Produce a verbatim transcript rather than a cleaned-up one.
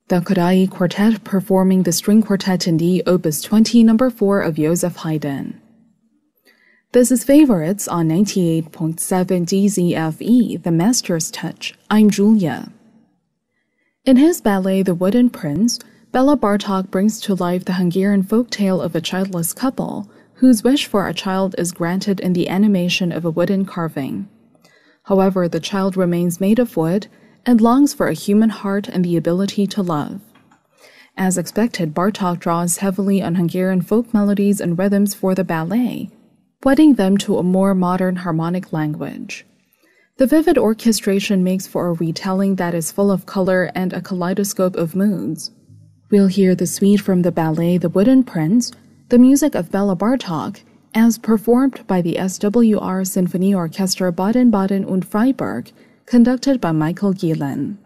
The Kodály Quartet performing the String Quartet in D, Opus twenty, number four of Joseph Haydn. This is Favorites on ninety-eight point seven D Z F E, The Master's Touch. I'm Julia. In his ballet The Wooden Prince, Béla Bartók brings to life the Hungarian folktale of a childless couple whose wish for a child is granted in the animation of a wooden carving. However, the child remains made of wood and longs for a human heart and the ability to love. As expected, Bartók draws heavily on Hungarian folk melodies and rhythms for the ballet, wedding them to a more modern harmonic language. The vivid orchestration makes for a retelling that is full of color and a kaleidoscope of moods. We'll hear the suite from the ballet The Wooden Prince, the music of Béla Bartók, as performed by the S W R Symphony Orchestra Baden-Baden und Freiburg, conducted by Michael Gielen.